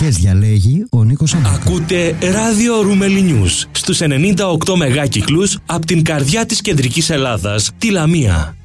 εποχές διαλέγει ο Νίκος Σαμπάκα. Ακούτε ράδιο Ρούμελι News στους 98 μεγάκυκλους από την καρδιά της κεντρικής Ελλάδας, τη Λαμία.